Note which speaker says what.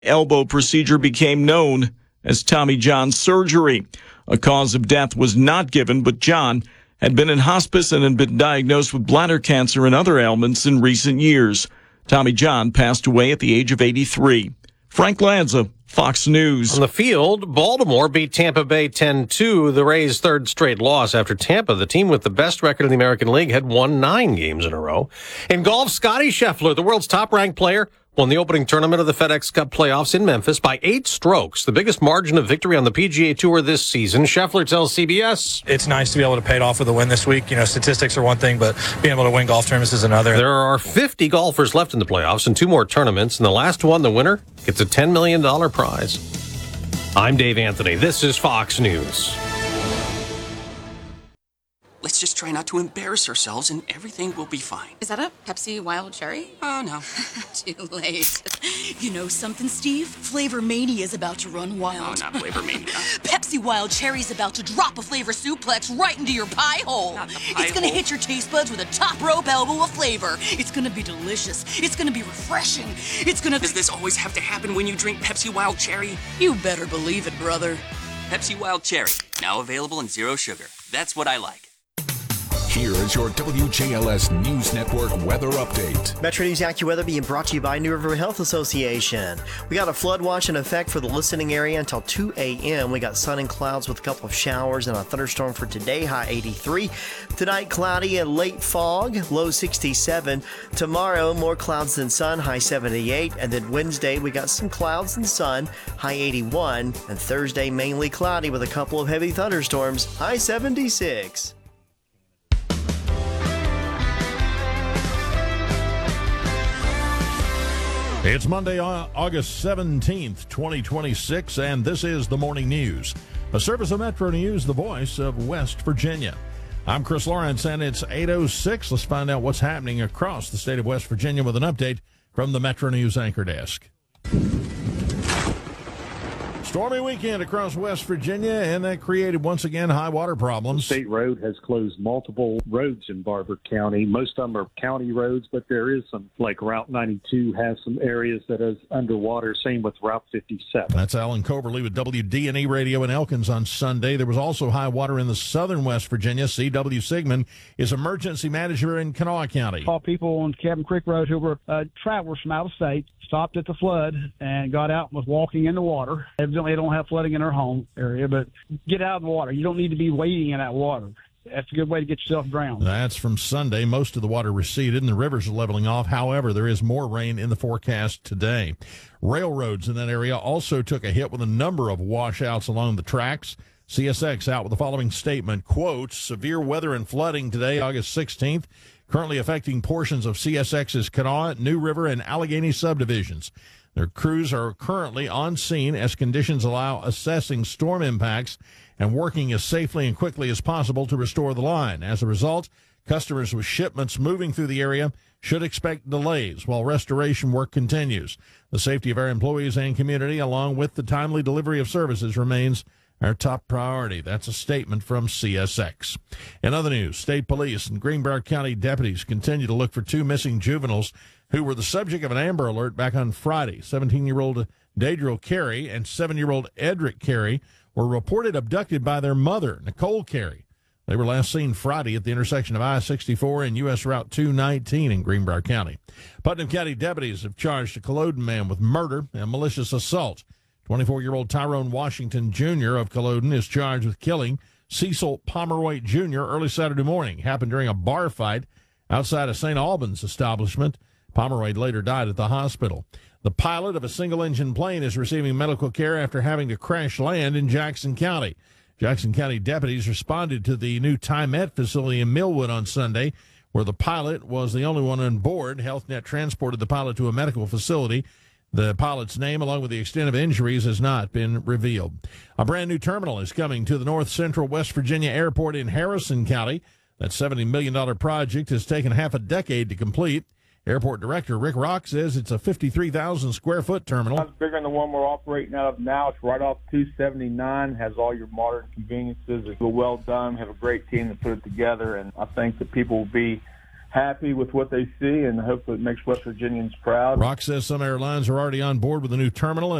Speaker 1: elbow procedure became known as Tommy John surgery. A cause of death was not given, but John had been in hospice and had been diagnosed with bladder cancer and other ailments in recent years. Tommy John passed away at the age of 83. Frank Lanza, Fox News.
Speaker 2: On the field, Baltimore beat Tampa Bay 10-2, the Rays' third straight loss after Tampa, the team with the best record in the American League, had won 9 games in a row. In golf, Scottie Scheffler, the world's top-ranked player, won the opening tournament of the FedEx Cup playoffs in Memphis by 8 strokes, the biggest margin of victory on the PGA Tour this season. Scheffler tells CBS,
Speaker 3: "It's nice to be able to pay it off with a win this week. You know, statistics are one thing, but being able to win golf tournaments is another."
Speaker 2: There are 50 golfers left in the playoffs and 2 more tournaments, and the last one, the winner, gets a $10 million prize. I'm Dave Anthony. This is Fox News.
Speaker 4: Let's just try not to embarrass ourselves and everything will be fine.
Speaker 5: Is that a Pepsi Wild Cherry?
Speaker 4: Oh, no.
Speaker 5: Too late. You know something, Steve? Flavor Mania is about to run wild.
Speaker 4: Oh, not Flavor Mania.
Speaker 5: Pepsi Wild Cherry's about to drop a flavor suplex right into your pie hole.
Speaker 4: Not the pie
Speaker 5: It's going to
Speaker 4: hole.
Speaker 5: hit your taste buds with a top rope elbow of flavor. It's going to be delicious. It's going to be refreshing. It's going to...
Speaker 4: Does this always have to happen when you drink Pepsi Wild Cherry?
Speaker 5: You better believe it, brother.
Speaker 4: Pepsi Wild Cherry, now available in zero sugar. That's what I like.
Speaker 6: Here is your WJLS News Network weather update.
Speaker 7: Metro News AccuWeather being brought to you by New River Health Association. We got a flood watch in effect for the listening area until 2 a.m. We got sun and clouds with a couple of showers and a thunderstorm for today, high 83. Tonight, cloudy and late fog, low 67. Tomorrow, more clouds than sun, high 78. And then Wednesday, we got some clouds and sun, high 81. And Thursday, mainly cloudy with a couple of heavy thunderstorms, high 76.
Speaker 8: It's Monday, August 17th, 2026, and this is the Morning News, a service of Metro News, the voice of West Virginia. I'm Chris Lawrence, and it's 8:06. Let's find out what's happening across the state of West Virginia with an update from the Metro News Anchor Desk. Stormy weekend across West Virginia, and that created, once again, high water problems.
Speaker 9: State Road has closed multiple roads in Barber County. Most of them are county roads, but there is some, like Route 92 has some areas that is underwater. Same with Route 57.
Speaker 8: That's Alan Coberly with WD&E Radio in Elkins on Sunday. There was also high water in the southern West Virginia. C.W. Sigmund is emergency manager in Kanawha County.
Speaker 10: Call people on Cabin Creek Road who were travelers from out of state, stopped at the flood and got out and was walking in the water. Evidently, they don't have flooding in their home area, but get out of the water. You don't need to be wading in that water. That's a good way to get yourself drowned.
Speaker 8: That's from Sunday. Most of the water receded and the rivers are leveling off. However, there is more rain in the forecast today. Railroads in that area also took a hit with a number of washouts along the tracks. CSX out with the following statement, quote, severe weather and flooding today, August 16th, currently affecting portions of CSX's Kanawha, New River, and Allegheny subdivisions. Their crews are currently on scene as conditions allow assessing storm impacts and working as safely and quickly as possible to restore the line. As a result, customers with shipments moving through the area should expect delays while restoration work continues. The safety of our employees and community, along with the timely delivery of services, remains our top priority. That's a statement from CSX. In other news, state police and Greenbrier County deputies continue to look for 2 missing juveniles who were the subject of an Amber Alert back on Friday. 17-year-old Dadriel Carey and 7-year-old Edric Carey were reported abducted by their mother, Nicole Carey. They were last seen Friday at the intersection of I-64 and U.S. Route 219 in Greenbrier County. Putnam County deputies have charged a Culloden man with murder and malicious assault. 24-year-old Tyrone Washington Jr. of Culloden is charged with killing Cecil Pomeroy Jr. early Saturday morning. Happened during a bar fight outside of St. Albans establishment. Pomeroy later died at the hospital. The pilot of a single-engine plane is receiving medical care after having to crash land in Jackson County. Jackson County deputies responded to the new TyMet facility in Millwood on Sunday, where the pilot was the only one on board. HealthNet transported the pilot to a medical facility. The pilot's name, along with the extent of injuries, has not been revealed. A brand-new terminal is coming to the North Central West Virginia Airport in Harrison County. That $70 million project has taken half a decade to complete. Airport Director Rick Rock says it's a 53,000-square-foot terminal.
Speaker 11: It's bigger than the one we're operating out of now. It's right off 279, has all your modern conveniences. It's well done. We have a great team that put it together, and I think that people will be happy with what they see, and hopefully it makes West Virginians proud.
Speaker 8: Rock says some airlines are already on board with the new terminal